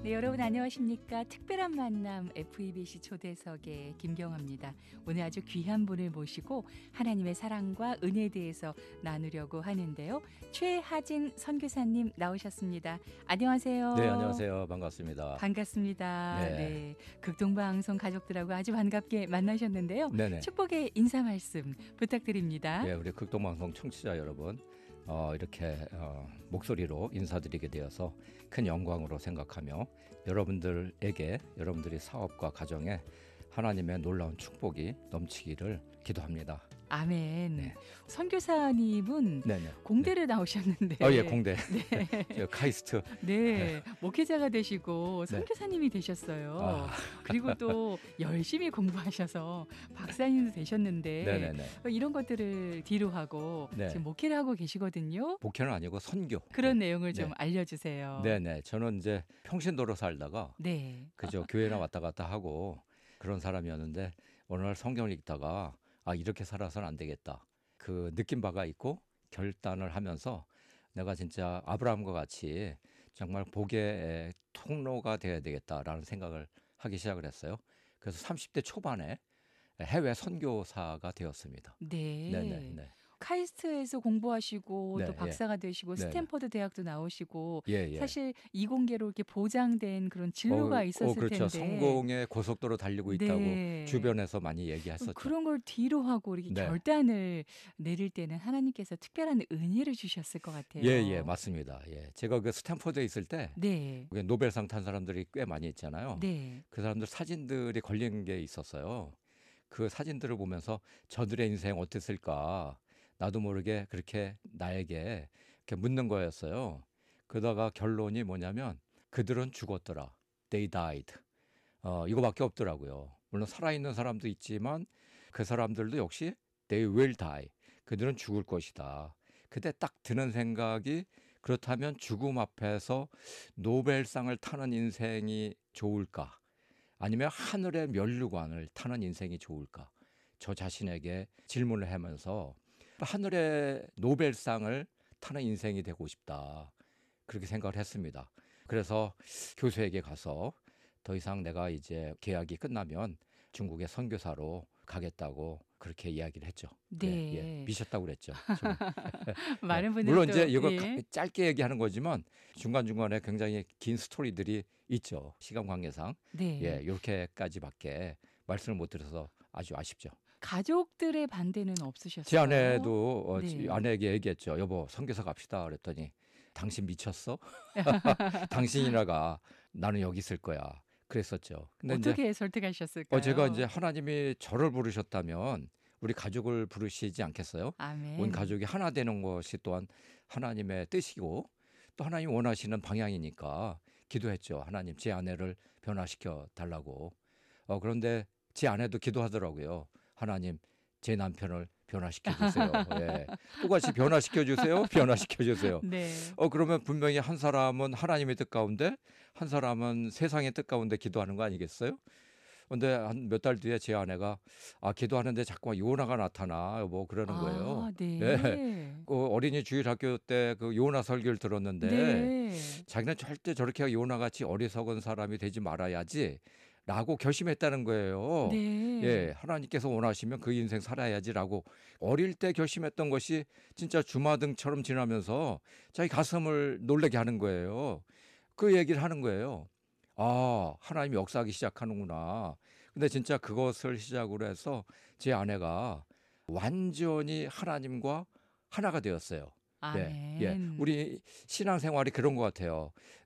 네, 여러분 안녕하십니까? 특별한 만남 FEBC 초대석의 김경화입니다. 오늘 아주 귀한 분을 모시고 하나님의 사랑과 은혜에 대해서 나누려고 하는데요. 최하진 선교사님 나오셨습니다. 안녕하세요. 네, 안녕하세요. 반갑습니다. 반갑습니다. 네. 네, 극동방송 가족들하고 아주 반갑게 만나셨는데요. 네네. 축복의 인사 말씀 부탁드립니다. 네, 우리 극동방송 청취자 여러분, 이렇게 목소리로 인사드리게 되어서 큰 영광으로 생각하며 여러분들에게 여러분들의 사업과 가정에 하나님의 놀라운 축복이 넘치기를 기도합니다. 아멘. 네. 선교사님은 네네. 공대를 나오셨는데. 예, 공대. 네. 저 카이스트. 네, 목회자가 되시고 선교사님이 되셨어요. 그리고 또 열심히 공부하셔서 박사님도 되셨는데 네네네. 이런 것들을 뒤로 하고 네. 지금 목회를 하고 계시거든요. 목회는 아니고 선교. 그런 내용을 네. 좀 알려주세요. 네네. 저는 이제 평신도로 살다가 네. 그저 교회나 왔다 갔다 하고 그런 사람이었는데 어느 날 성경을 읽다가 이렇게 살아서는 안 되겠다. 그 느낀 바가 있고 결단을 하면서 내가 진짜 아브라함과 같이 정말 복의 통로가 되어야 되겠다라는 생각을 하기 시작을 했어요. 그래서 30대 초반에 해외 선교사가 되었습니다. 네. 네네. 카이스트에서 공부하시고 네, 또 박사가 되시고 네, 스탠퍼드 대학도 나오시고 예. 사실 이공계로 이렇게 보장된 그런 진로가 있었을 그렇죠. 텐데 성공의 고속도로 달리고 있다고 네. 주변에서 많이 얘기했었죠. 그런 걸 뒤로 하고 이렇게 네. 결단을 내릴 때는 하나님께서 특별한 은혜를 주셨을 것 같아요. 예, 맞습니다. 예. 제가 그 스탠퍼드에 있을 때 네. 노벨상 탄 사람들이 꽤 많이 있잖아요. 네. 그 사람들 사진들이 걸린 게 있었어요. 그 사진들을 보면서 저들의 인생 어땠을까 나도 모르게 그렇게 나에게 이렇게 묻는 거였어요. 그러다가 결론이 뭐냐면 그들은 죽었더라. They died. 이거밖에 없더라고요. 물론 살아있는 사람도 있지만 그 사람들도 역시 They will die. 그들은 죽을 것이다. 그때 딱 드는 생각이 그렇다면 죽음 앞에서 노벨상을 타는 인생이 좋을까? 아니면 하늘의 면류관을 타는 인생이 좋을까? 저 자신에게 질문을 하면서 하늘의 노벨상을 타는 인생이 되고 싶다. 그렇게 생각을 했습니다. 그래서 교수에게 가서 더 이상 내가 이제 계약이 끝나면 중국의 선교사로 가겠다고 그렇게 이야기를 했죠. 네. 예. 미쳤다고 그랬죠. 많은 분들이 물론 이제 이거 예. 짧게 얘기하는 거지만 중간중간에 굉장히 긴 스토리들이 있죠. 시간 관계상. 네. 예, 이렇게까지밖에 말씀을 못 드려서 아주 아쉽죠. 가족들의 반대는 없으셨어요? 제 아내도 네. 아내에게 얘기했죠. 여보, 선교사 갑시다. 그랬더니 당신 미쳤어? 당신이라가 나는 여기 있을 거야. 그랬었죠. 근데 어떻게 이제 설득하셨을까요? 제가 이제 하나님이 저를 부르셨다면 우리 가족을 부르시지 않겠어요? 아멘. 온 가족이 하나 되는 것이 또한 하나님의 뜻이고 또 하나님 원하시는 방향이니까 기도했죠. 하나님 제 아내를 변화시켜 달라고. 그런데 제 아내도 기도하더라고요. 하나님 제 남편을 변화시켜 주세요. 예. 똑같이 변화시켜 주세요. 변화시켜 주세요. 네. 그러면 분명히 한 사람은 하나님의 뜻 가운데 한 사람은 세상의 뜻 가운데 기도하는 거 아니겠어요? 근데 한 몇 달 뒤에 제 아내가 기도하는데 자꾸만 요나가 나타나 여보 그러는 거예요. 네. 예. 그 어린이 주일학교 때 그 요나 설교를 들었는데 네. 자기는 절대 저렇게 요나같이 어리석은 사람이 되지 말아야지 라고 결심했다는 거예요. 네. 예, 하나님께서 원하시면 그 인생 살아야지라고 어릴 때 결심했던 것이 진짜 주마등처럼 지나면서 자기 가슴을 놀라게 하는 거예요. 그 얘기를 하는 거예요. 하나님이 역사하기 시작하는구나. 근데 진짜 그것을 시작으로 해서 제 아내가 완전히 하나님과 하나가 되었어요. 아멘. 우리 신앙생활이 그런 것 같아요.